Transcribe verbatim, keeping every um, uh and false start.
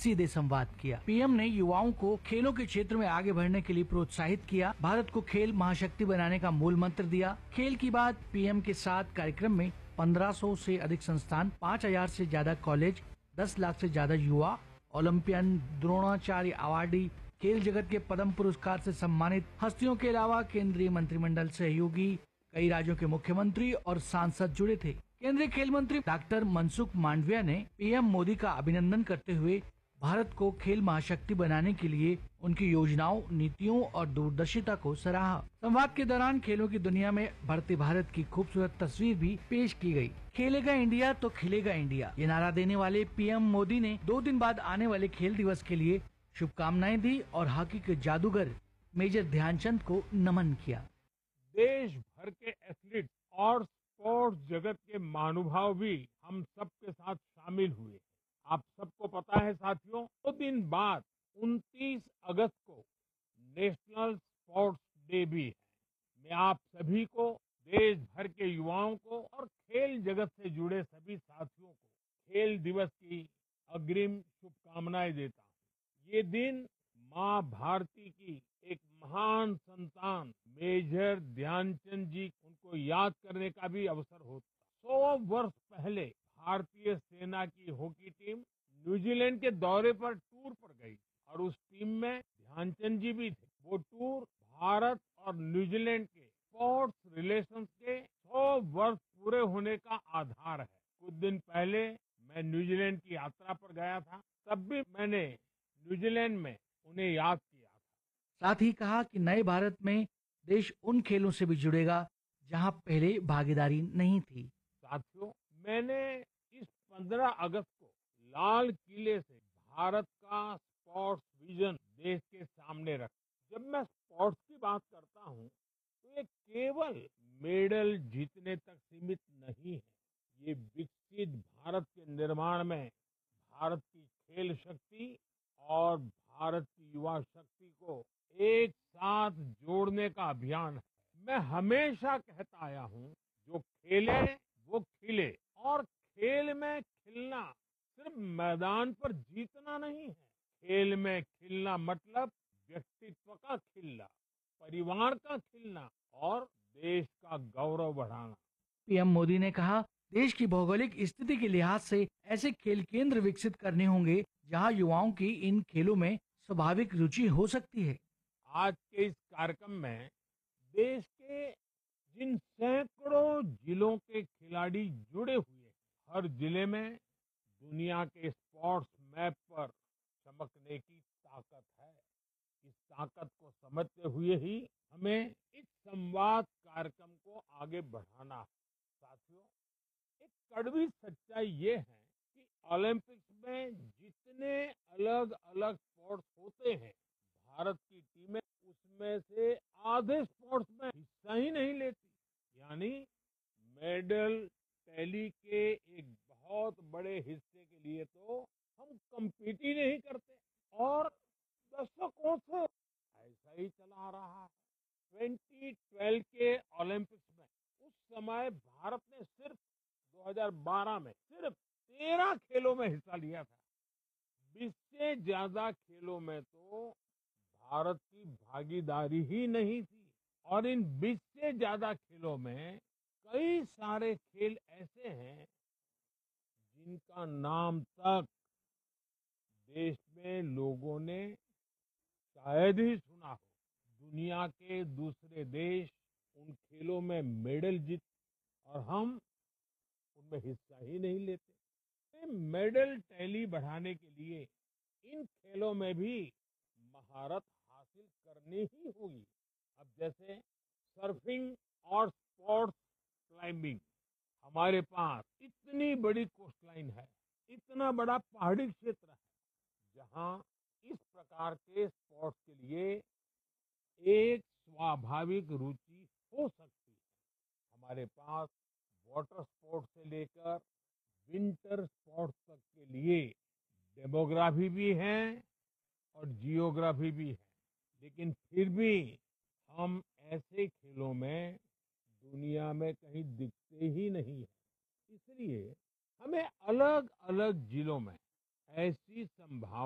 सीधे संवाद किया। पीएम ने युवाओं को खेलों के क्षेत्र में आगे बढ़ने के लिए प्रोत्साहित किया। भारत को खेल महाशक्ति बनाने का मूल मंत्र दिया। खेल की बात पीएम के साथ कार्यक्रम में पंद्रह सौ से अधिक संस्थान, पाँच हजार से ज्यादा कॉलेज, दस लाख से ज्यादा युवा, ओलंपियन, द्रोणाचार्य अवार्डी, खेल जगत के पद्म पुरस्कार से सम्मानित हस्तियों के अलावा केंद्रीय मंत्रिमंडल सहयोगी, कई राज्यों के मुख्यमंत्री और सांसद जुड़े थे। केंद्रीय खेल मंत्री डॉक्टर मनसुख मांडविया ने पीएम मोदी का अभिनंदन करते हुए भारत को खेल महाशक्ति बनाने के लिए उनकी योजनाओं, नीतियों और दूरदर्शिता को सराहा। संवाद के दौरान खेलों की दुनिया में बढ़ते भारत की खूबसूरत तस्वीर भी पेश की गई। खेलेगा इंडिया तो खिलेगा इंडिया, ये नारा देने वाले पीएम मोदी ने दो दिन बाद आने वाले खेल दिवस के लिए शुभकामनाएं दी और हॉकी के जादूगर मेजर ध्यानचंद को नमन किया। देश भर के एथलीट और स्पोर्ट्स जगत के महानुभाव भी हम सबके साथ शामिल हुए। आप सबको पता है साथियों, दो दिन बाद उनतीस अगस्त को नेशनल स्पोर्ट्स डे भी है। मैं आप सभी को, देश भर के युवाओं को और खेल जगत से जुड़े सभी साथियों को खेल दिवस की अग्रिम शुभकामनाएं देता हूं। ये दिन मां भारती की एक महान संतान मेजर ध्यानचंद जी, उनको याद करने का भी अवसर होता। सौ वर्ष पहले भारतीय सेना की हॉकी टीम न्यूजीलैंड के दौरे पर टूर पर गई और उस टीम में ध्यानचंद जी भी थे। वो टूर भारत और न्यूजीलैंड के स्पोर्ट्स रिलेशंस के सौ वर्ष पूरे होने का आधार है। कुछ दिन पहले मैं न्यूजीलैंड की यात्रा पर गया था, तब भी मैंने न्यूजीलैंड में उन्हें याद किया था। साथ ही कहा कि नए भारत में देश उन खेलों से भी जुड़ेगा जहां पहले भागीदारी नहीं थी। साथियों, मैंने इस पंद्रह अगस्त को लाल किले से भारत का स्पोर्ट्स विजन देश के सामने रखा। जब मैं स्पोर्ट्स की बात करता हूं तो ये केवल मेडल जीतने तक सीमित नहीं है। ये विकसित भारत के निर्माण में भारत की खेल शक्ति और भारत की युवा शक्ति को एक साथ जोड़ने का अभियान है। मैं हमेशा कहता आया हूं, जो खेले वो खिले, और खेल में खिलना सिर्फ मैदान पर जीतना नहीं है। खेल में खिलना मतलब व्यक्तित्व का खिलना, परिवार का खिलना और देश का गौरव बढ़ाना। पीएम मोदी ने कहा, देश की भौगोलिक स्थिति के लिहाज से ऐसे खेल केंद्र विकसित करने होंगे जहां युवाओं की इन खेलों में स्वाभाविक रुचि हो सकती है। आज के इस कार्यक्रम में देश के जिन सैकड़ों जिलों के खिलाड़ी जुड़े हुए हैं, हर जिले में दुनिया के स्पोर्ट्स मैप पर चमकने की ताकत है। इस ताकत को समझते हुए ही हमें इस संवाद कार्यक्रम को आगे बढ़ाना है। साथियों, एक कड़वी सच्चाई ये है कि ओलंपिक्स में जितने अलग अलग स्पोर्ट्स होते हैं, भारत की टीमें उसमें से आधे स्पोर्ट्स में हिस्सा ही नहीं लेती। यानी मेडल टैली के एक बहुत बड़े हिस्से के लिए तो हम कम्पीट ही नहीं करते, और दशकों से ऐसा ही चला रहा है। ट्वेंटी ट्वेल्व के ओलंपिक्स में उस समय भारत ने सिर्फ दो हज़ार बारह में सिर्फ तेरह खेलों में हिस्सा लिया था। बीस से ज्यादा खेलों में तो भारत की भागीदारी ही नहीं थी, और इन बीस से ज्यादा खेलों में कई सारे खेल ऐसे हैं जिनका नाम तक देश में लोगों ने शायद ही सुना हो। दुनिया के दूसरे देश उन खेलों में मेडल जीत, और हम उनमें हिस्सा ही नहीं लेते। मेडल टैली बढ़ाने के लिए इन खेलों में भी महारत हासिल करनी ही होगी। अब जैसे सर्फिंग और स्पोर्ट्स क्लाइंबिंग, हमारे पास इतनी बड़ी कोस्टलाइन है, इतना बड़ा पहाड़ी क्षेत्र है, जहां इस प्रकार के स्पोर्ट्स के लिए एक स्वाभाविक रुचि हो सकती है। हमारे पास वाटर स्पोर्ट्स से लेकर विंटर स्पोर्ट्स तक के लिए डेमोग्राफी भी है और जियोग्राफी भी है, लेकिन फिर भी हम ऐसे खेलों में दुनिया में कहीं दिखते ही नहीं है। इसलिए हमें अलग अलग जिलों में ऐसी संभावना